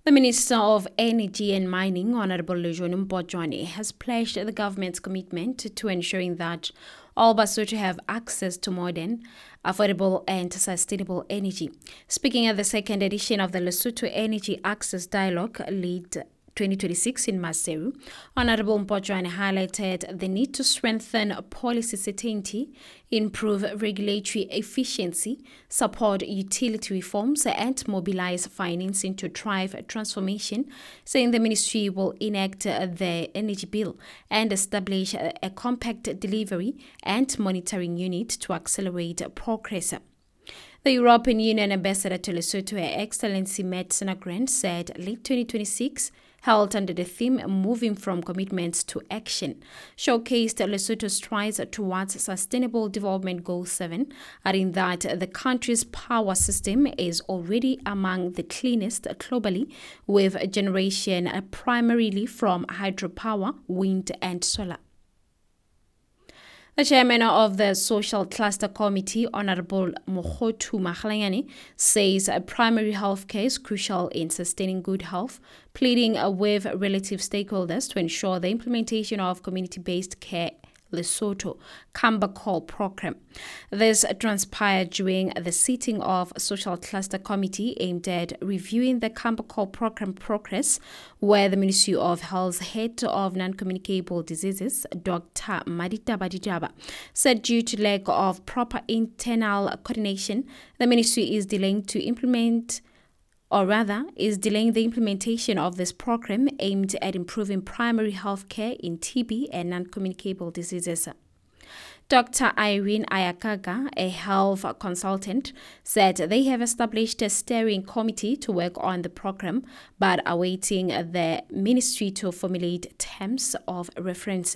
The Minister of Energy and Mining, Honorable Lejoni Mpotjoane, has pledged the government's commitment to ensuring that all Basotho have access to modern, affordable and sustainable energy. Speaking at the second edition of the Lesotho Energy Access Dialogue Lead 2026 in Maseru, Honorable Mpotjoane highlighted the need to strengthen policy certainty, improve regulatory efficiency, support utility reforms, and mobilize financing to drive transformation, saying the ministry will enact the energy bill and establish a compact delivery and monitoring unit to accelerate progress. The European Union Ambassador to Lesotho, Her Excellency Matt Sinagran, said late 2026, held under the theme Moving from Commitments to Action, showcased Lesotho's strides towards Sustainable Development Goal 7, adding that the country's power system is already among the cleanest globally, with generation primarily from hydropower, wind and solar. The chairman of the Social Cluster Committee, Honorable Mokgothoo Makgalanyane, says primary health care is crucial in sustaining good health, pleading with relative stakeholders to ensure the implementation of community-based care Lesotho Call program. This transpired during the sitting of Social Cluster Committee aimed at reviewing the Call program progress, where the Ministry of Health's head of non-communicable diseases, Dr. Madita Badijaba, said due to lack of proper internal coordination, the ministry is delaying the implementation of this program aimed at improving primary health care in TB and non-communicable diseases. Dr. Irene Ayakaga, a health consultant, said they have established a steering committee to work on the program, but are awaiting the ministry to formulate terms of reference.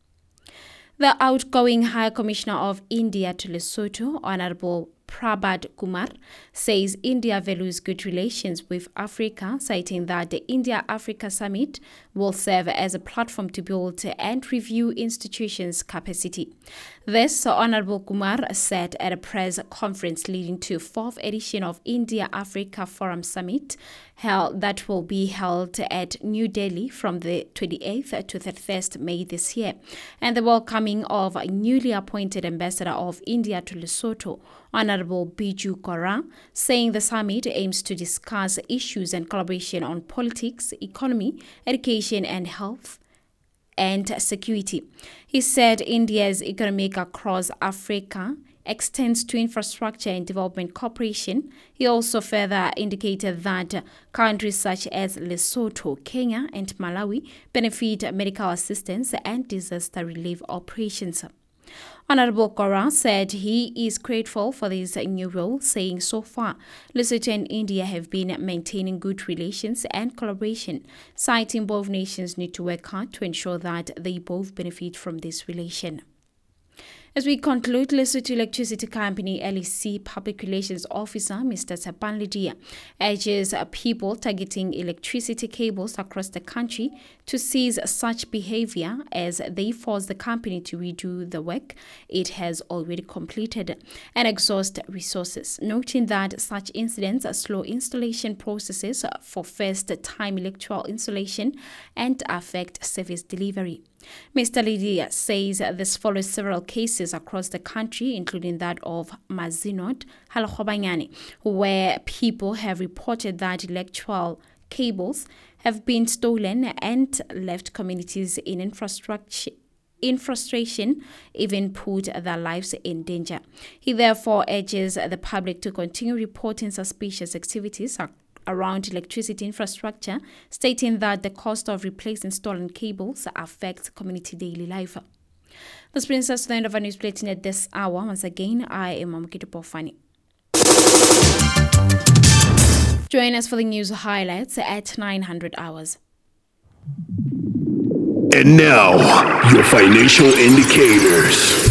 The outgoing High Commissioner of India to Lesotho, Honorable Prabhat Kumar, says India values good relations with Africa, citing that the India-Africa Summit will serve as a platform to build and review institutions' capacity. This, Honorable Kumar said at a press conference leading to 4th edition of India-Africa Forum Summit that will be held at New Delhi from the 28th to 31st May this year, and the welcoming of a newly appointed Ambassador of India to Lesotho, Honorable Biju Kora, saying the summit aims to discuss issues and collaboration on politics, economy, education and health and security. He said India's economic across Africa extends to infrastructure and development cooperation. He also further indicated that countries such as Lesotho, Kenya and Malawi benefit medical assistance and disaster relief operations. Honorable Kora said he is grateful for this new role, saying so far Lesotho and India have been maintaining good relations and collaboration, citing both nations need to work hard to ensure that they both benefit from this relation. As we conclude, Lesotho Electricity Company LEC Public Relations Officer Mr. Tshepan Ledia urges people targeting electricity cables across the country to cease such behavior as they force the company to redo the work it has already completed and exhaust resources, noting that such incidents slow installation processes for first-time electrical installation and affect service delivery. Mr. Ledia says this follows several cases across the country, including that of Mazinot, Halkhobanyane, where people have reported that electrical cables have been stolen and left communities in frustration, even put their lives in danger. He therefore urges the public to continue reporting suspicious activities around electricity infrastructure, stating that the cost of replacing stolen cables affects community daily life. This brings us to the end of our news bulletin at this hour. Once again, I am Mamukito Pofani. Join us for the news highlights at 900 hours. And now, your financial indicators.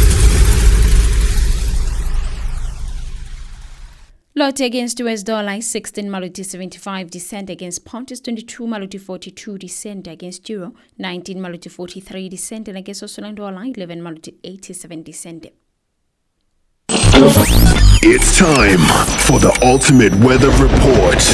Lot against US dollar is 16 Maluti 75 descent against pound is 22 Maluti 42 descent against euro 19 Maluti 43 descent and against Australian dollar 11 Maluti 87 descent. It's time for the ultimate weather report.